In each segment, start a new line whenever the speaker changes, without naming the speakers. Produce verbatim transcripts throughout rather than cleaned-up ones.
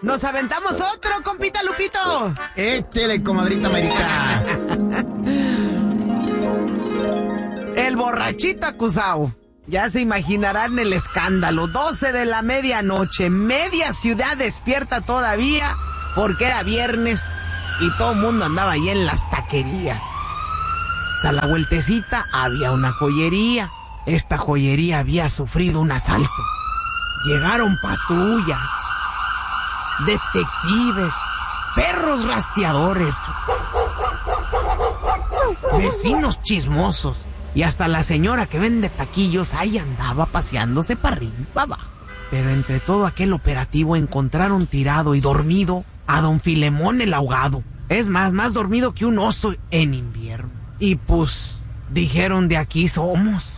¿Nos aventamos otro, compita Lupito?
Échele, comadrita América.
El borrachito acusado. Ya se imaginarán el escándalo. doce de la medianoche, media ciudad despierta todavía porque era viernes y todo el mundo andaba ahí en las taquerías. O sea, a la vueltecita había una joyería. Esta joyería había sufrido un asalto. Llegaron patrullas, detectives, perros rastreadores, vecinos chismosos. Y hasta la señora que vende taquillos ahí andaba paseándose para arriba y para abajo. Pero entre todo aquel operativo encontraron tirado y dormido a don Filemón el ahogado. Es más, más dormido que un oso en invierno. Y pues, dijeron de aquí somos.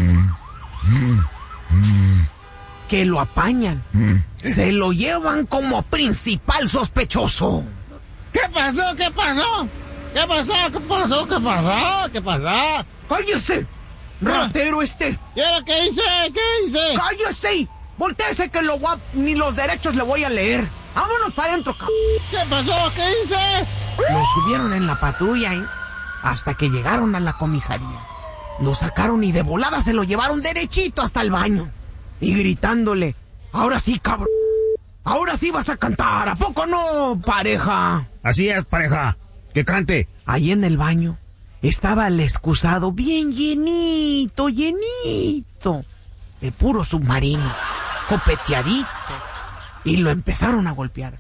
Que lo apañan. Se lo llevan como principal sospechoso.
¿Qué pasó? ¿Qué pasó? ¿Qué pasó? ¿Qué pasó? ¿Qué pasó? ¿Qué pasó?
¡Cállese! ¡Ratero este!
¿Y ahora qué hice? ¿Qué hice?
¡Cállese! ¡Voltéese que lo guap... ni los derechos le voy a leer! ¡Vámonos para adentro, cabrón!
¿Qué pasó? ¿Qué hice?
Lo subieron en la patrulla, ¿eh? Hasta que llegaron a la comisaría. Lo sacaron y de volada se lo llevaron derechito hasta el baño. Y gritándole, ahora sí, cabrón. Ahora sí vas a cantar, ¿a poco no, pareja?
Así es, pareja. Que cante.
Ahí en el baño estaba el excusado bien llenito, llenito de puro submarino, copeteadito. Y lo empezaron a golpear.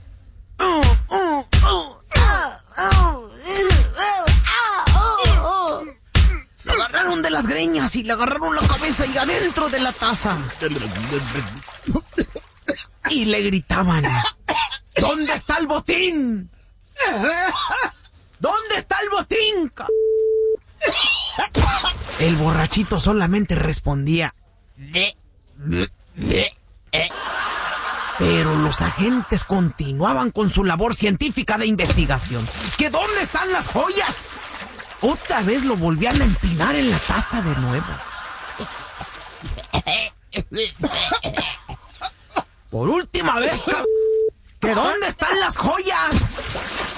Lo agarraron de las greñas y le agarraron la cabeza y adentro de la taza. Y le gritaban, ¿dónde está el botín? ¿Dónde está el botín? El borrachito solamente respondía, pero los agentes continuaban con su labor científica de investigación. ¿Que dónde están las joyas? Otra vez lo volvían a empinar en la taza de nuevo. Por última vez, cabrón, ¿que dónde están las joyas?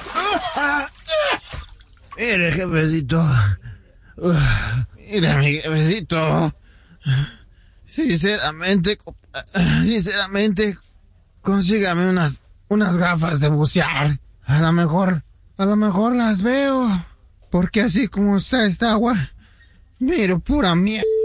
Mire, jefecito. Mira, mi jefecito. Sinceramente, sinceramente, consígame unas, unas gafas de bucear. A lo mejor, a lo mejor las veo. Porque así como está esta agua, miro pura mierda.